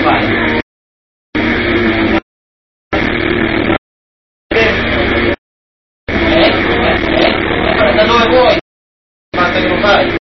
fai? Da dove vuoi? Basta che lo fai.